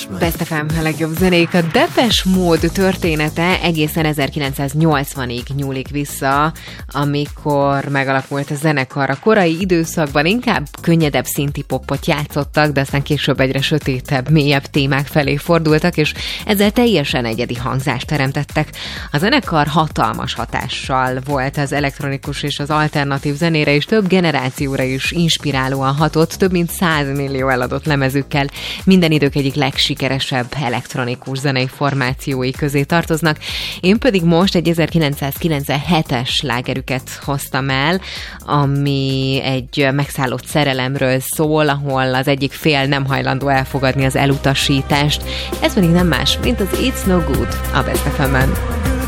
Best FM, a legjobb zenék. A Depeche Mode története egészen 1980-ig nyúlik vissza, amikor megalakult a zenekar. A korai időszakban inkább könnyedebb szinti-popot játszottak, de aztán később egyre sötétebb, mélyebb témák felé fordultak, és ezzel teljesen egyedi hangzást teremtettek. A zenekar hatalmas hatással volt az elektronikus és az alternatív zenére, és több generációra is inspirálóan hatott, több mint 100 millió eladott lemezükkel. Minden idők egyik legsikeresebb elektronikus zenei formációi közé tartoznak. Én pedig most egy 1997-es slágerüket hoztam el, ami egy megszállott szerelemről szól, ahol az egyik fél nem hajlandó elfogadni az elutasítást. Ez pedig nem más, mint az It's No Good a Best FM-en.